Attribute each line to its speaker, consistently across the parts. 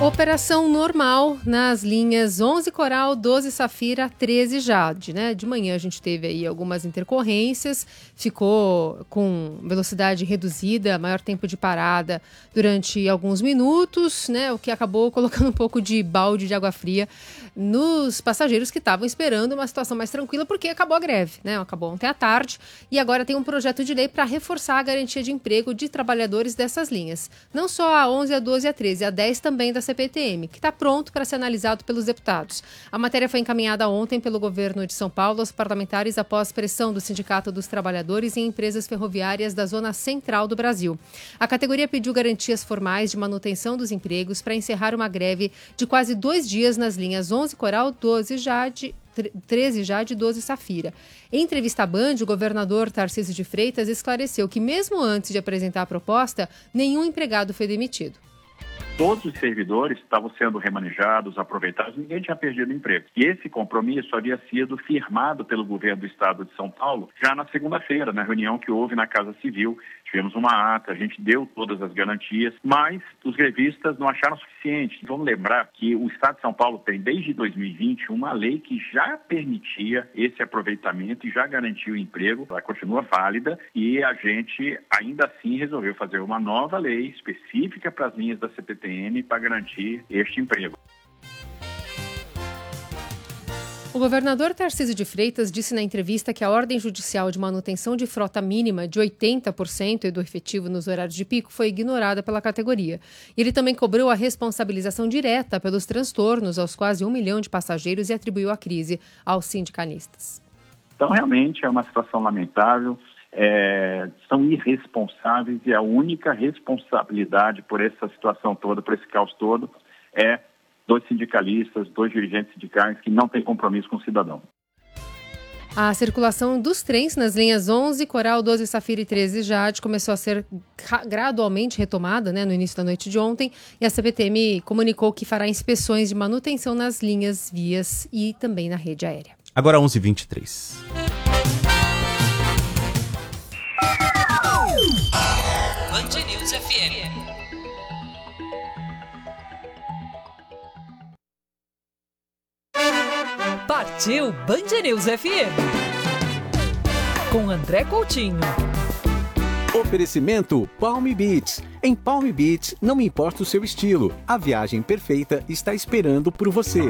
Speaker 1: Operação normal nas linhas 11 Coral, 12 Safira, 13 Jade, né? De manhã a gente teve aí algumas intercorrências, ficou com velocidade reduzida, maior tempo de parada durante alguns minutos, né? O que acabou colocando um pouco de balde de água fria nos passageiros que estavam esperando uma situação mais tranquila, porque acabou a greve, né? Acabou ontem à tarde e agora tem um projeto de lei para reforçar a garantia de emprego de trabalhadores dessas linhas. Não só a 11, a 12 e a 13, a 10 também da CPTM, que está pronto para ser analisado pelos deputados. A matéria foi encaminhada ontem pelo governo de São Paulo aos parlamentares após pressão do Sindicato dos Trabalhadores em empresas ferroviárias da zona central do Brasil. A categoria pediu garantias formais de manutenção dos empregos para encerrar uma greve de quase 2 dias nas linhas 11 Coral, 12 Jade, 13 Jade e 12 Safira. Em entrevista à Band, o governador Tarcísio de Freitas esclareceu que mesmo antes de apresentar a proposta, nenhum empregado foi demitido.
Speaker 2: Todos os servidores estavam sendo remanejados, aproveitados, ninguém tinha perdido o emprego. E esse compromisso havia sido firmado pelo governo do estado de São Paulo já na segunda-feira, na reunião que houve na Casa Civil. Tivemos uma ata, a gente deu todas as garantias, mas os grevistas não acharam suficiente. Vamos lembrar que o estado de São Paulo tem, desde 2020, uma lei que já permitia esse aproveitamento e já garantia o emprego. Ela continua válida e a gente, ainda assim, resolveu fazer uma nova lei específica para as linhas da CPTM para garantir este emprego.
Speaker 1: O governador Tarcísio de Freitas disse na entrevista que a ordem judicial de manutenção de frota mínima de 80% e do efetivo nos horários de pico foi ignorada pela categoria. Ele também cobrou a responsabilização direta pelos transtornos aos quase 1 milhão de passageiros e atribuiu a crise aos sindicalistas.
Speaker 2: Então, realmente, é uma situação lamentável. São irresponsáveis e a única responsabilidade por essa situação toda, por esse caos todo, é 2 sindicalistas, 2 dirigentes sindicais que não têm compromisso com o cidadão.
Speaker 1: A circulação dos trens nas linhas 11, Coral, 12, Safira e 13 Jade começou a ser gradualmente retomada, né, no início da noite de ontem, e a CPTM comunicou que fará inspeções de manutenção nas linhas, vias e também na rede aérea.
Speaker 3: Agora 11h23.
Speaker 4: Band News FM. Partiu Band News FM. Com André Coutinho.
Speaker 5: Oferecimento Palm Beach. Em Palm Beach, não importa o seu estilo, a viagem perfeita está esperando por você.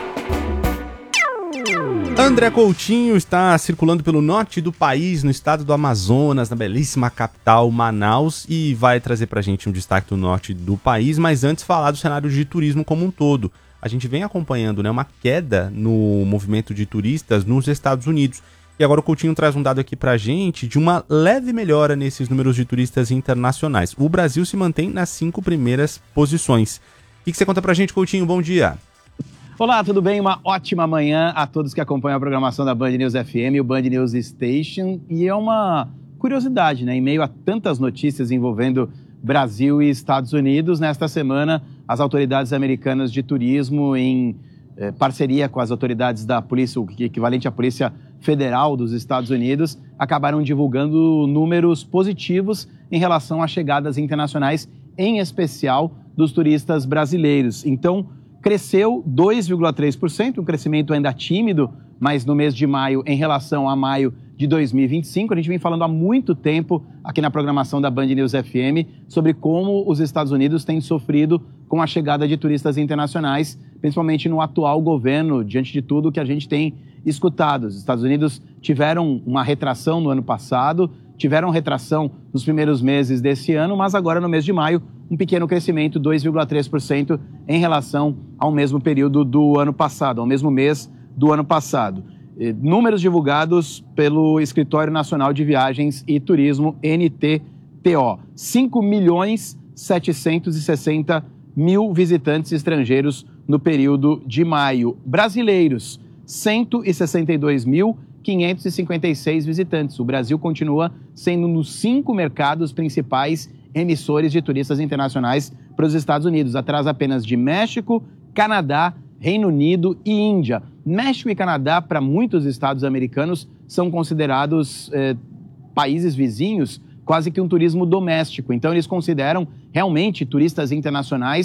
Speaker 3: André Coutinho está circulando pelo norte do país, no estado do Amazonas, na belíssima capital Manaus, e vai trazer pra gente um destaque do norte do país, mas antes falar do cenário de turismo como um todo. A gente vem acompanhando, né, uma queda no movimento de turistas nos Estados Unidos. E agora o Coutinho traz um dado aqui pra gente de uma leve melhora nesses números de turistas internacionais. O Brasil se mantém nas 5 primeiras posições. O que você conta pra gente, Coutinho? Bom dia.
Speaker 6: Olá, tudo bem? Uma ótima manhã a todos que acompanham a programação da Band News FM, o Band News Station. E é uma curiosidade, né? Em meio a tantas notícias envolvendo Brasil e Estados Unidos, nesta semana, as autoridades americanas de turismo, em parceria com as autoridades da polícia, o equivalente à Polícia Federal dos Estados Unidos, acabaram divulgando números positivos em relação a chegadas internacionais, em especial dos turistas brasileiros. Então, cresceu 2,3%, um crescimento ainda tímido, mas no mês de maio, em relação a maio de 2025. A gente vem falando há muito tempo aqui na programação da Band News FM sobre como os Estados Unidos têm sofrido com a chegada de turistas internacionais, principalmente no atual governo, diante de tudo que a gente tem escutado. Os Estados Unidos tiveram uma retração no ano passado, tiveram retração nos primeiros meses desse ano, mas agora no mês de maio, um pequeno crescimento, 2,3% em relação ao mesmo período do ano passado, ao mesmo mês do ano passado. Números divulgados pelo Escritório Nacional de Viagens e Turismo, NTTO. 5.760.000 visitantes estrangeiros no período de maio. Brasileiros, 162.556 visitantes. O Brasil continua sendo um dos 5 mercados principais emissores de turistas internacionais para os Estados Unidos, atrás apenas de México, Canadá, Reino Unido e Índia. México e Canadá, para muitos estados americanos, são considerados países vizinhos, quase que um turismo doméstico. Então, eles consideram realmente turistas internacionais